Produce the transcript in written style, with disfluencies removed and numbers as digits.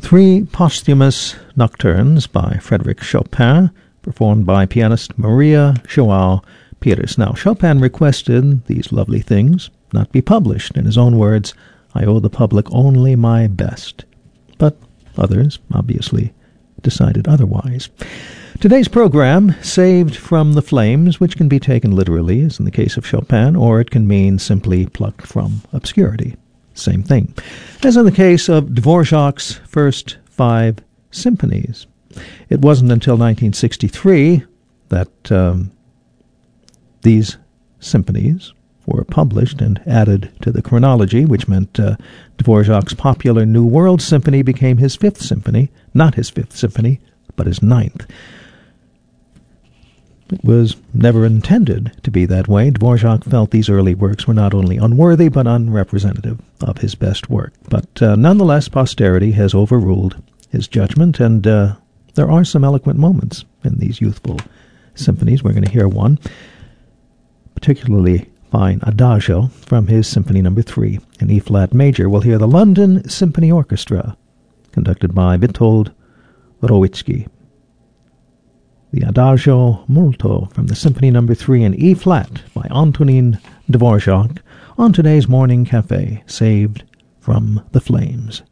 Three posthumous nocturnes by Frédéric Chopin, performed by pianist Maria João Pires. Now, Chopin requested these lovely things not be published. In his own words, "I owe the public only my best." But others, obviously, decided otherwise. Today's program, Saved from the Flames, which can be taken literally, as in the case of Chopin, or it can mean simply plucked from obscurity. Same thing. As in the case of Dvorak's first 5 symphonies. It wasn't until 1963 that these symphonies were published and added to the chronology, which meant Dvorak's popular New World Symphony became his 5th symphony, not his 5th symphony, but his 9th. It was never intended to be that way. Dvorak felt these early works were not only unworthy, but unrepresentative of his best work. But nonetheless, posterity has overruled his judgment, and there are some eloquent moments in these youthful symphonies. We're going to hear one, particularly fine Adagio from his Symphony No. 3 in E-flat major. We'll hear the London Symphony Orchestra, conducted by Witold Rowicki. The Adagio Molto from the Symphony No. 3 in E-flat by Antonin Dvorak on today's Morning Cafe, Saved from the Flames.